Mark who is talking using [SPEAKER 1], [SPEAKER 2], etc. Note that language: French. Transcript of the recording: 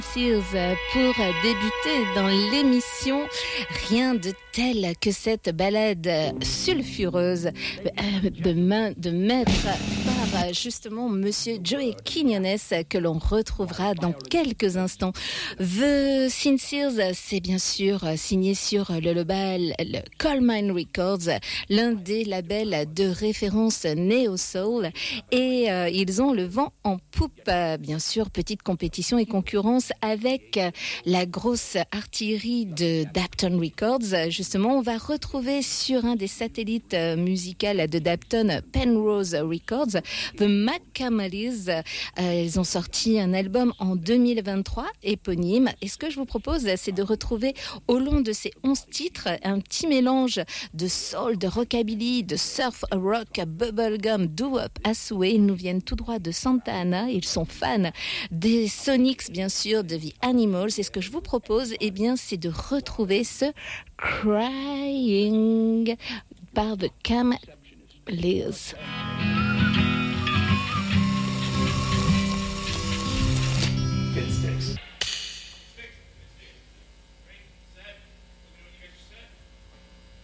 [SPEAKER 1] Sears pour débuter dans l'émission. Rien de tel que cette balade sulfureuse de maître par justement Monsieur Joey Quiñones que l'on retrouvera dans quelques instants. The Sincers, c'est bien sûr signé sur le label Colemine Records, l'un des labels de référence néo-soul, et ils ont le vent en poupe. Bien sûr, petite compétition et concurrence avec la grosse artillerie de Dapton Records. Justement, on va retrouver sur un des satellites musicaux de Dapton, Penrose Records, The Macamalis. Ils ont sorti un album en 2023 éponyme. Et ce que je vous propose, c'est de retrouver au long de ces 11 titres un petit mélange de soul, de rockabilly, de surf rock, bubblegum, doo-wop à souhait. Ils nous viennent tout droit de Santa Ana. Ils sont fans des Sonics, bien sûr, de The Animals. Et ce que je vous propose, eh bien, c'est de retrouver ce Crying par The Cameliers.